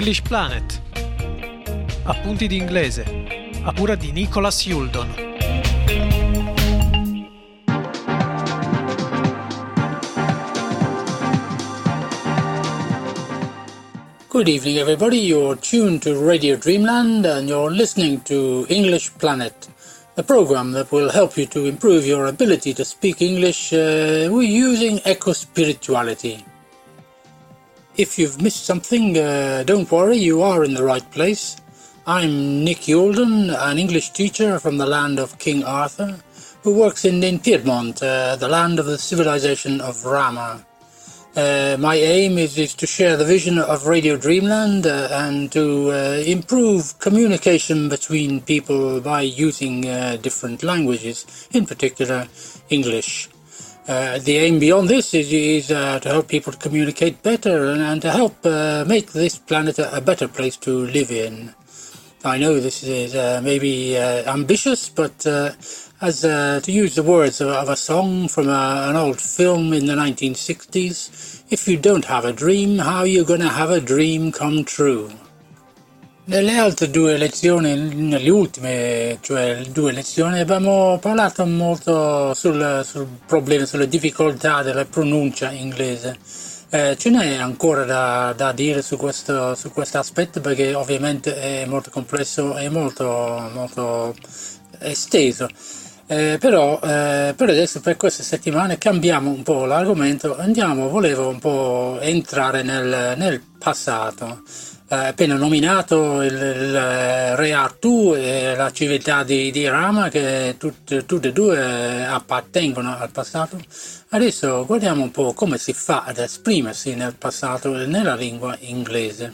English Planet. Appunti di inglese, a cura di Nicholas Yuldon. Good evening, everybody. You're tuned to Radio Dreamland and you're listening to English Planet, a program that will help you to improve your ability to speak English using eco-spirituality. If you've missed something, don't worry, you are in the right place. I'm Nick Yuldon, an English teacher from the land of King Arthur, who works in Piedmont, the land of the civilization of Rama. My aim is to share the vision of Radio Dreamland and to improve communication between people by using different languages, in particular English. The aim beyond this is to help people to communicate better and to help make this planet a better place to live in. I know this is maybe ambitious, but as to use the words of a song from an old film in the 1960s, if you don't have a dream, how are you going to have a dream come true? Nelle altre due lezioni, nelle ultime, cioè due lezioni, abbiamo parlato molto sul problema, sulle difficoltà della pronuncia inglese. Ce n'è ancora da dire su questo aspetto, perché ovviamente è molto complesso e molto esteso. Però per adesso, per queste settimane, cambiamo un po' l'argomento, volevo un po' entrare nel passato. Appena nominato il re Artù e la civiltà di Rama, che tutte e due appartengono al passato. Adesso guardiamo un po' come si fa ad esprimersi nel passato nella lingua inglese.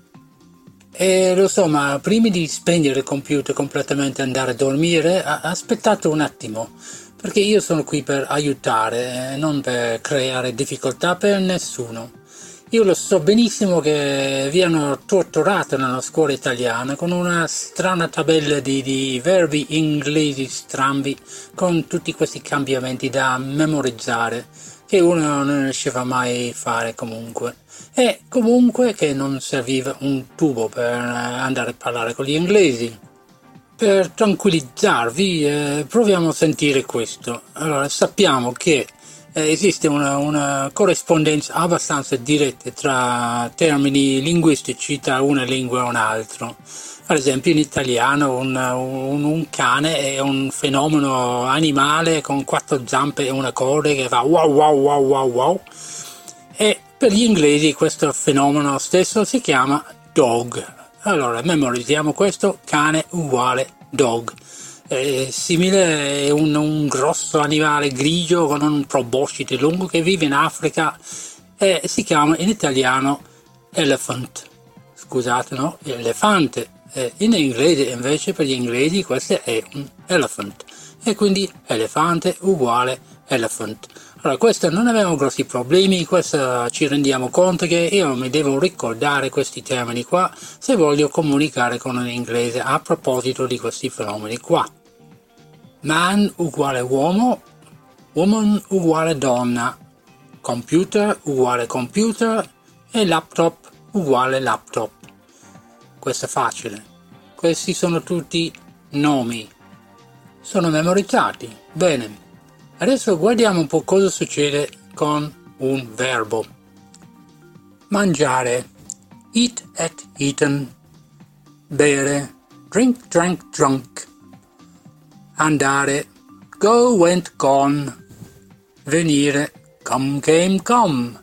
E lo so, ma prima di spegnere il computer completamente e andare a dormire, aspettate un attimo, perché io sono qui per aiutare, non per creare difficoltà per nessuno. Io lo so benissimo che vi hanno torturato nella scuola italiana con una strana tabella di verbi inglesi strambi, con tutti questi cambiamenti da memorizzare, che uno non riusciva mai a fare comunque. E comunque che non serviva un tubo per andare a parlare con gli inglesi. Per tranquillizzarvi, proviamo a sentire questo. Allora, sappiamo che esiste una corrispondenza abbastanza diretta tra termini linguistici tra una lingua e un'altra. Ad esempio in italiano un cane è un fenomeno animale con 4 zampe e una coda che fa wow wow wow wow wow, e per gli inglesi questo fenomeno stesso si chiama dog. Allora memorizziamo questo: cane uguale dog. Simile è un grosso animale grigio con un proboscite lungo che vive in Africa e si chiama in italiano elephant. Scusate, no? Elefante. In inglese invece, per gli inglesi, questo è un elephant e quindi elefante uguale elephant. Allora, questo non abbiamo grossi problemi, questo ci rendiamo conto che io mi devo ricordare questi termini qua se voglio comunicare con un inglese a proposito di questi fenomeni qua. Man uguale uomo, woman uguale donna, computer uguale computer e laptop uguale laptop. Questo è facile. Questi sono tutti nomi. Sono memorizzati. Bene. Adesso guardiamo un po' cosa succede con un verbo. Mangiare, eat at eaten, bere, drink drank drunk, andare, go went gone, venire, come came come,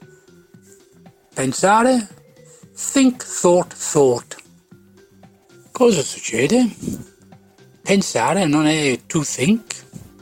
pensare, think thought thought. Cosa succede? Pensare non è to think?